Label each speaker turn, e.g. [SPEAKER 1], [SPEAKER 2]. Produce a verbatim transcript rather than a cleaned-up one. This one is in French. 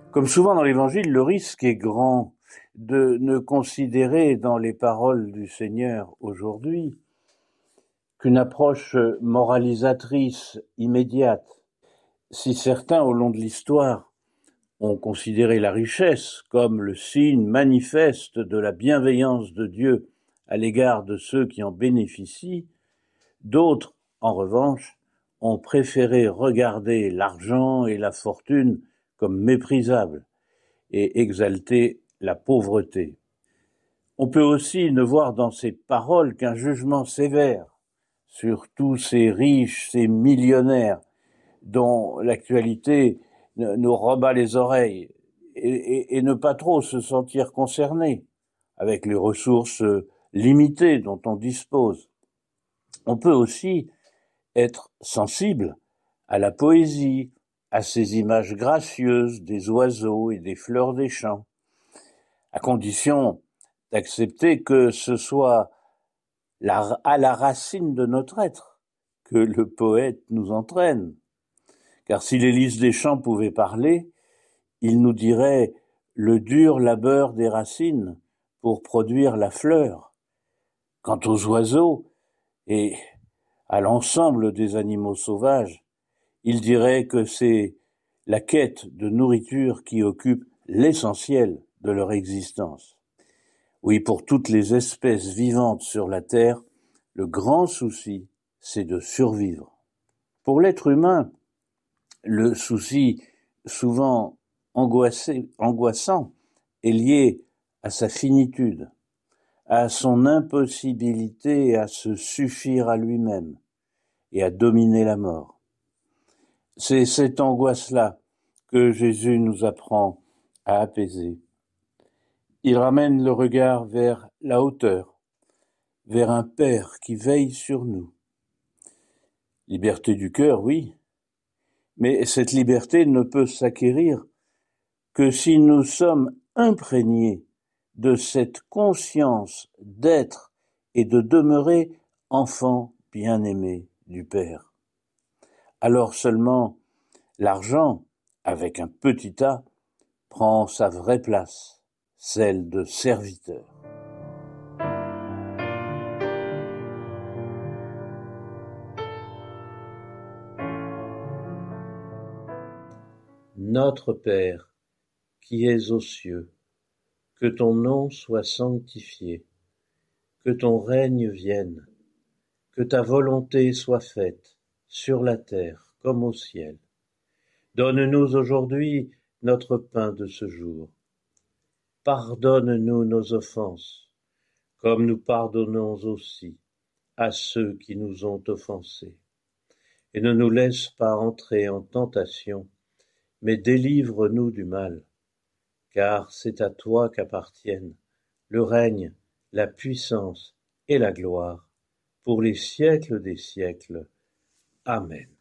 [SPEAKER 1] Comme souvent dans l'Évangile, le risque est grand de ne considérer dans les paroles du Seigneur aujourd'hui qu'une approche moralisatrice immédiate. Si certains, au long de l'histoire, ont considéré la richesse comme le signe manifeste de la bienveillance de Dieu à l'égard de ceux qui en bénéficient, d'autres, en revanche, ont préféré regarder l'argent et la fortune comme méprisables et exalter la pauvreté. On peut aussi ne voir dans ces paroles qu'un jugement sévère sur tous ces riches, ces millionnaires dont l'actualité nous rebat les oreilles et, et, et ne pas trop se sentir concerné avec les ressources limitées dont on dispose. On peut aussi être sensible à la poésie, à ces images gracieuses des oiseaux et des fleurs des champs, à condition d'accepter que ce soit la, à la racine de notre être que le poète nous entraîne. Car si les lys des champs pouvaient parler, il nous dirait le dur labeur des racines pour produire la fleur. Quant aux oiseaux et à l'ensemble des animaux sauvages, il dirait que c'est la quête de nourriture qui occupe l'essentiel de leur existence. Oui, pour toutes les espèces vivantes sur la Terre, le grand souci, c'est de survivre. Pour l'être humain, le souci souvent angoissé, angoissant est lié à sa finitude, à son impossibilité à se suffire à lui-même et à dominer la mort. C'est cette angoisse-là que Jésus nous apprend à apaiser. Il ramène le regard vers la hauteur, vers un Père qui veille sur nous. Liberté du cœur, oui, mais cette liberté ne peut s'acquérir que si nous sommes imprégnés de cette conscience d'être et de demeurer enfants bien-aimés du Père. Alors seulement l'argent, avec un petit a, prend sa vraie place, celle de serviteur. Notre Père, qui es aux cieux, que ton nom soit sanctifié, que ton règne vienne, que ta volonté soit faite, sur la terre comme au ciel. Donne-nous aujourd'hui notre pain de ce jour. Pardonne-nous nos offenses, comme nous pardonnons aussi à ceux qui nous ont offensés. Et ne nous laisse pas entrer en tentation, mais délivre-nous du mal, car c'est à toi qu'appartiennent le règne, la puissance et la gloire, pour les siècles des siècles. Amen.